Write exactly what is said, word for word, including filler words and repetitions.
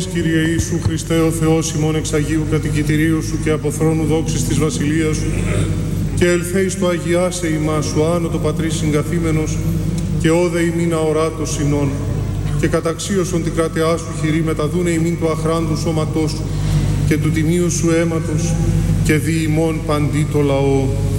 Κύριε Ιησού Χριστέ, ο Θεός ημών εξ Αγίου κατοικητηρίου Σου και από θρόνου δόξης της Βασιλείας Σου, και ελθέει στο Αγιάσε ημάς Σου άνω το Πατρίς συγκαθήμενος, και όδε ημίν αοράτος συνών, και καταξίωσον την κρατεά Σου χειρή μεταδούνε ημίν του αχράντου σώματός Σου και του τιμίου Σου αίματος, και δι ημών παντί το λαό.